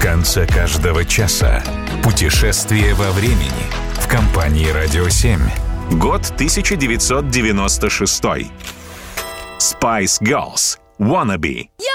конце каждого часа. Путешествие во времени в компании «Радио 7». Год 1996. Spice Girls. Wannabe.